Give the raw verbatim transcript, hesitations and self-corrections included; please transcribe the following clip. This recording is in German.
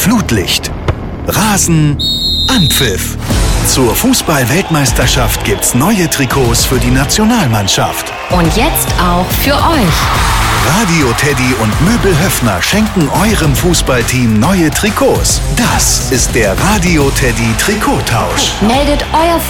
Flutlicht. Rasen, Anpfiff. Zur Fußball-Weltmeisterschaft gibt's neue Trikots für die Nationalmannschaft. Und jetzt auch für euch. Radio Teddy und Möbel Höffner schenken eurem Fußballteam neue Trikots. Das ist der Radio Teddy Trikottausch. Meldet euer